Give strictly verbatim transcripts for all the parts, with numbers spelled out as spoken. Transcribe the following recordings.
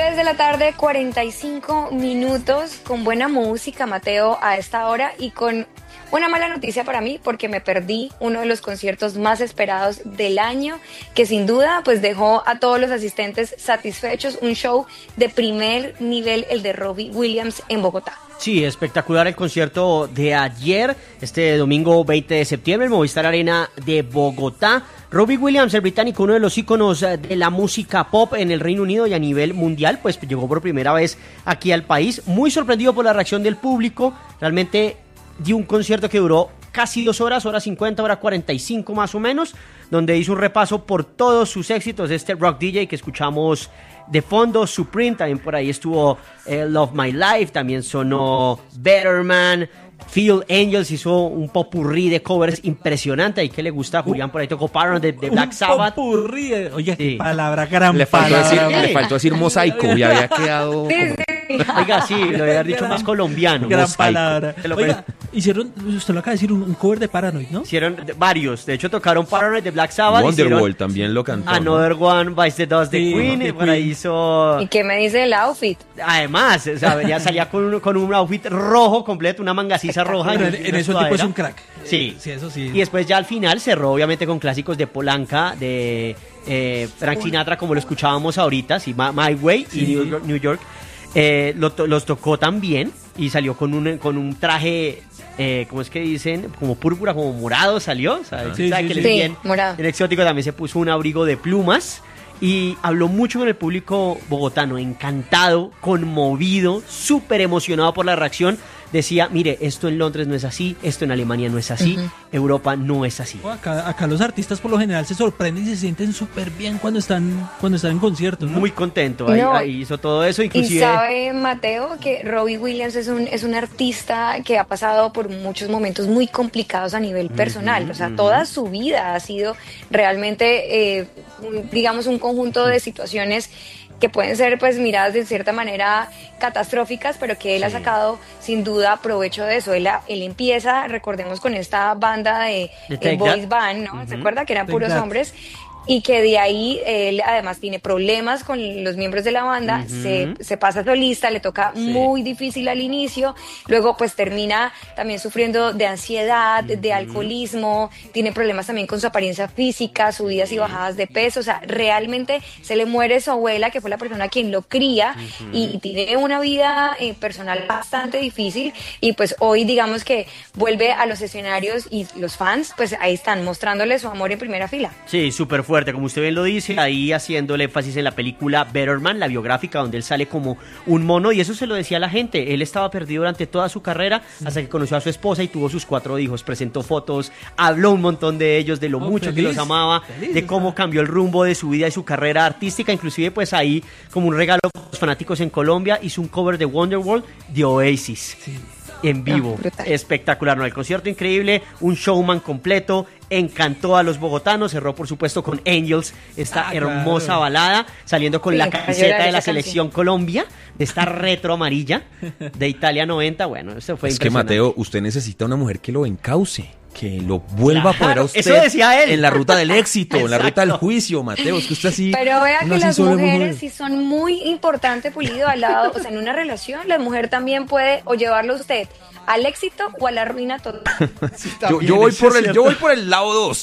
tres de la tarde, cuarenta y cinco minutos, con buena música, Mateo, a esta hora, y con una mala noticia para mí, porque me perdí uno de los conciertos más esperados del año, que sin duda pues dejó a todos los asistentes satisfechos. Un show de primer nivel, el de Robbie Williams en Bogotá. Sí, espectacular el concierto de ayer, este domingo veinte de septiembre, en Movistar Arena de Bogotá. Robbie Williams, el británico, uno de los íconos de la música pop en el Reino Unido y a nivel mundial, pues llegó por primera vez aquí al país, muy sorprendido por la reacción del público. Realmente dio un concierto que duró casi dos horas, hora cincuenta, hora cuarenta y cinco más o menos, donde hizo un repaso por todos sus éxitos de este rock D J que escuchamos de fondo. Supreme, también por ahí estuvo eh, Love My Life, también sonó Better Man, Phil Angels hizo un popurrí de covers impresionante, ahí que le gusta a Julián, por ahí tocó Paranoid de, de Black Sabbath. Un popurrí, oye, sí. palabra, gran le faltó palabra. Decir, le faltó decir mosaico y había quedado... Sí, como... sí. Oiga, sí, lo había dicho más colombiano. Gran mosaico. palabra. Te lo Oiga, hicieron, usted lo acaba de decir, un, un cover de Paranoid, ¿no? Hicieron de- varios, de hecho tocaron Paranoid de Black Sabbath. Wonderwall también lo cantó, ¿no? Another One Bites the Dust de Sí, Queen, de y por ahí Queen. hizo... ¿Y qué me dice el outfit? Además, o sea, ya salía con un, con un outfit rojo completo, una mangacisa roja. Pero y en, en una eso el tipo es sudadera. un crack. Sí. Sí, eso sí. Y después ya al final cerró obviamente con clásicos de Polanca, de eh, Frank Sinatra, como lo escuchábamos ahorita, sí, My, My Way y Sí. New York. New York. Eh, lo to- los tocó también y salió con un, con un traje, eh, ¿cómo es que dicen? Como púrpura, como morado salió. ¿Sabes? Sí, ¿Sabe sí, que sí. él es Sí, bien, morado. bien exótico? También se puso un abrigo de plumas. Y habló mucho con el público bogotano, encantado, conmovido, súper emocionado por la reacción. Decía, mire, esto en Londres no es así, esto en Alemania no es así, uh-huh. Europa no es así. Oh, acá, acá los artistas por lo general se sorprenden y se sienten súper bien cuando están cuando están en conciertos, ¿no? Muy contento, ahí, No, ahí hizo todo eso, inclusive... Y sabe, Mateo, que Robbie Williams es un, es un artista que ha pasado por muchos momentos muy complicados a nivel personal. Uh-huh, o sea, uh-huh. Toda su vida ha sido realmente, eh, un, digamos, un conjunto de situaciones que pueden ser pues miradas de cierta manera catastróficas, pero que él sí. ha sacado sin duda provecho de eso. Él, él empieza, recordemos, con esta banda de, de boys band, ¿no? Uh-huh. ¿Se acuerda? Que eran Take puros that. hombres. Y que de ahí él además tiene problemas con los miembros de la banda, uh-huh. se, se pasa solista, le toca sí. muy difícil al inicio, luego pues termina también sufriendo de ansiedad, uh-huh. de alcoholismo, tiene problemas también con su apariencia física, subidas y bajadas de peso, o sea, realmente se le muere su abuela, que fue la persona quien lo cría, uh-huh. y, y tiene una vida eh, personal bastante difícil, y pues hoy digamos que vuelve a los escenarios y los fans pues ahí están mostrándole su amor en primera fila. Sí, súper fuerte. Como usted bien lo dice, ahí haciéndole énfasis en la película Better Man, la biográfica, donde él sale como un mono, y eso se lo decía a la gente. Él estaba perdido durante toda su carrera hasta que conoció a su esposa y tuvo sus cuatro hijos, presentó fotos, habló un montón de ellos, de lo oh, mucho feliz, que los amaba, feliz, de cómo cambió el rumbo de su vida y su carrera artística. Inclusive pues ahí, como un regalo para los fanáticos en Colombia, hizo un cover de Wonderwall de Oasis. Sí. En vivo, oh, espectacular, ¿no? El concierto increíble, un showman completo, encantó a los bogotanos, cerró por supuesto con Angels, esta ah, hermosa claro. balada, saliendo con sí, la camiseta de la selección canción. Colombia, de esta retro amarilla de Italia noventa, bueno, eso fue es impresionante. Que Mateo, usted necesita una mujer que lo encauce, que lo vuelva claro, a poner a usted eso decía él. En la ruta del éxito, en la ruta del juicio, Mateo, es que usted así... Pero vea que las mujeres sí son muy importantes, Pulido, al lado, o sea, en una relación la mujer también puede o llevarlo usted al éxito o a la ruina total. Sí, yo, yo, voy por el, yo voy por el lado dos.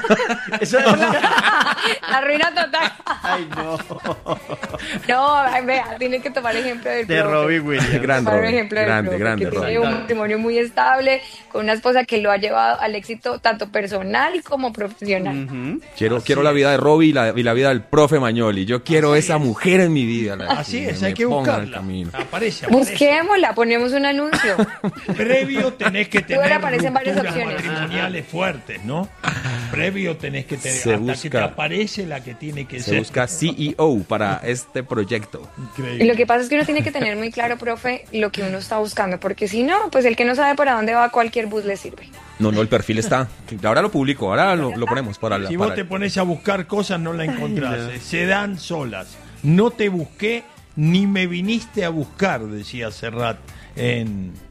Eso es la, la ruina total. Ay, no. No, vea, tiene que tomar ejemplo del de Robbie Williams. Grande, Robbie, ejemplo grande, del grande. Que Robbie. tiene un matrimonio muy estable, con una esposa que lo ha llevado al éxito tanto personal como profesional. Uh-huh. Quiero, quiero la vida de Robbie y la, y la vida del profe Magnoli. Yo quiero Así esa es. mujer en mi vida. La, Así es, me, hay me que ponga en el buscarla. camino. Aparece, aparece. Busquémosla, ponemos un anuncio. Previo tenés que tener aparecen varias rupturas opciones. matrimoniales fuertes, ¿no? Previo tenés que tener, Se hasta busca- que te aparece la que tiene que Se ser. busca C E O para este proyecto. Increíble. Lo que pasa es que uno tiene que tener muy claro, profe, lo que uno está buscando, porque si no, pues el que no sabe para dónde va, cualquier bus le sirve. No, no, el perfil está. Ahora lo publico, ahora lo, lo ponemos para la. Si para- vos te pones a buscar cosas, no la encontrás. eh, Se dan solas. No te busqué ni me viniste a buscar, decía Serrat en,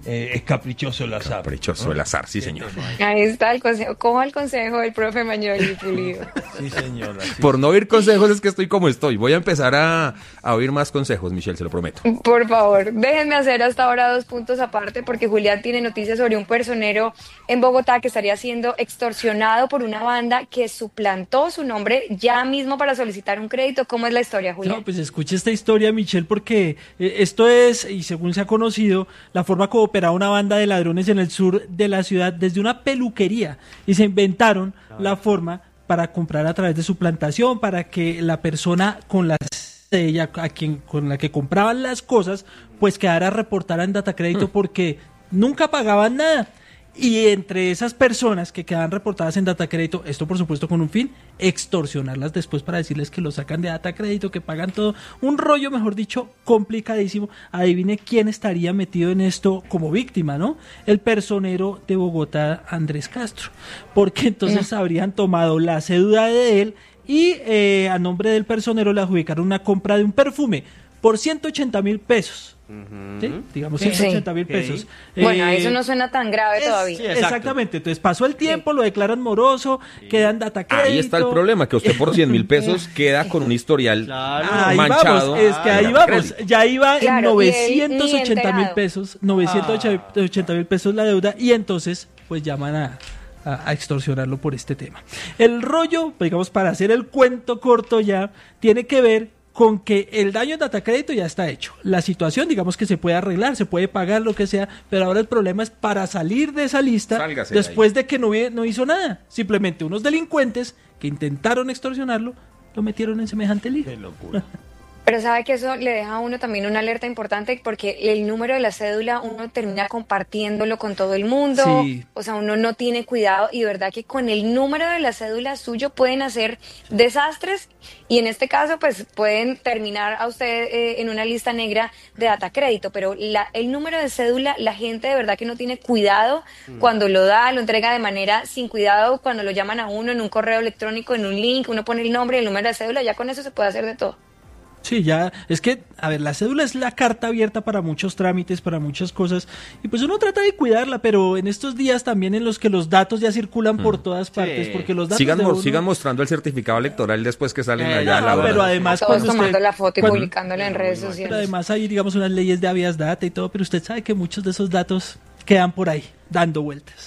eh, es caprichoso el azar. Caprichoso el azar, sí, señor. Ahí está el consejo. Coja el consejo del profe Magnoli Pulido. Sí, señora. Sí. Por no oír consejos es que estoy como estoy. Voy a empezar a, a oír más consejos, Michelle, se lo prometo. Por favor, déjenme hacer hasta ahora dos puntos aparte porque Julián tiene noticias sobre un personero en Bogotá que estaría siendo extorsionado por una banda que suplantó su nombre ya mismo para solicitar un crédito. ¿Cómo es la historia, Julián? No, pues escuche esta historia, Michelle, porque eh, esto es, y según se ha conocido, la forma como operaba una banda de ladrones en el sur de la ciudad desde una peluquería y se inventaron la forma para comprar a través de suplantación, para que la persona con la de ella a quien con la que compraban las cosas pues quedara reportada en Datacrédito porque nunca pagaban nada. Y entre esas personas que quedan reportadas en Datacrédito, esto por supuesto con un fin, extorsionarlas después para decirles que lo sacan de Datacrédito, que pagan todo, un rollo, mejor dicho, complicadísimo. Adivine quién estaría metido en esto como víctima, ¿no? El personero de Bogotá, Andrés Castro, porque entonces habrían tomado la cédula de él y eh, a nombre del personero le adjudicaron una compra de un perfume por ciento ochenta mil pesos. Uh-huh. ¿Sí? Digamos ciento ochenta mil sí. pesos. Bueno, eh, eso no suena tan grave es, todavía. Sí, exactamente. Entonces pasó el tiempo, sí. Lo declaran moroso, sí. Quedan Datacrédito. Ahí está el problema, que usted por cien mil pesos queda con un historial claro. Ahí manchado. Vamos, es que ahí vamos. Ya iba claro, en novecientos ochenta mil pesos, novecientos ochenta mil ah. pesos la deuda y entonces pues llaman a a extorsionarlo por este tema. El rollo, digamos, para hacer el cuento corto ya, tiene que ver con que el daño en Datacrédito ya está hecho. La situación, digamos que se puede arreglar, se puede pagar lo que sea, pero ahora el problema es para salir de esa lista Sálgase después de, de que no, no hizo nada. Simplemente unos delincuentes que intentaron extorsionarlo, lo metieron en semejante lío. Qué locura. Pero sabe que eso le deja a uno también una alerta importante porque el número de la cédula uno termina compartiéndolo con todo el mundo, sí. O sea, uno no tiene cuidado y de verdad que con el número de la cédula suyo pueden hacer desastres y en este caso pues pueden terminar a usted eh, en una lista negra de Datacrédito, pero la, el número de cédula la gente de verdad que no tiene cuidado mm. cuando lo da, lo entrega de manera sin cuidado, cuando lo llaman a uno en un correo electrónico, en un link, uno pone el nombre y el número de cédula, ya con eso se puede hacer de todo. Sí, ya, es que, a ver, la cédula es la carta abierta para muchos trámites, para muchas cosas, y pues uno trata de cuidarla, pero en estos días también en los que los datos ya circulan mm. por todas partes, sí. Porque los datos sigan, de uno... sigan mostrando el certificado electoral después que salen eh, allá no, a la pero además todos cuando tomando usted, la foto y cuando, publicándola en redes sociales. Pero además hay, digamos, unas leyes de habeas data y todo, pero usted sabe que muchos de esos datos quedan por ahí, dando vueltas.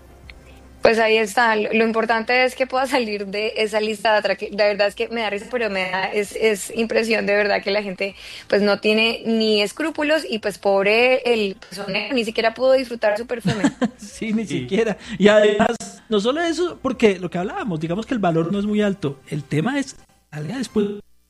Pues ahí está, lo importante es que pueda salir de esa lista de la verdad es que me da risa, pero me da es, es impresión de verdad que la gente pues no tiene ni escrúpulos y pues pobre el personero ni siquiera pudo disfrutar su perfume. Sí, ni sí. siquiera. Y además, no solo eso, porque lo que hablábamos, digamos que el valor no es muy alto, el tema es algo después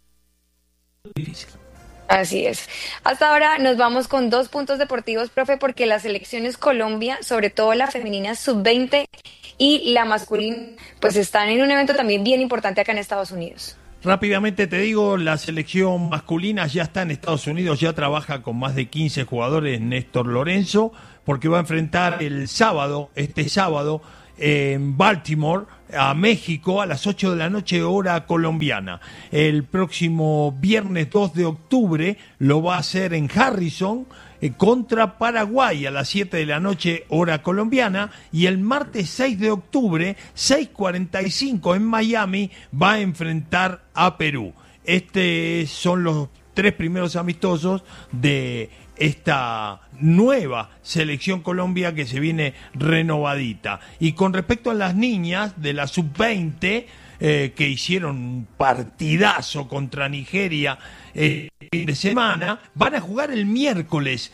difícil. Así es. Hasta ahora nos vamos con dos puntos deportivos, profe, porque las selecciones Colombia, sobre todo la femenina sub veinte y la masculina, pues están en un evento también bien importante acá en Estados Unidos. Rápidamente te digo, la selección masculina ya está en Estados Unidos, ya trabaja con más de quince jugadores Néstor Lorenzo, porque va a enfrentar el sábado, este sábado, en Baltimore, a México, a las ocho de la noche, hora colombiana. El próximo viernes dos de octubre lo va a hacer en Harrison, eh, contra Paraguay, a las siete de la noche, hora colombiana. Y el martes seis de octubre, seis cuarenta y cinco, en Miami, va a enfrentar a Perú. Estos son los tres primeros amistosos de esta nueva selección Colombia que se viene renovadita. Y con respecto a las niñas de la sub veinte, eh, que hicieron un partidazo contra Nigeria eh, de semana, van a jugar el miércoles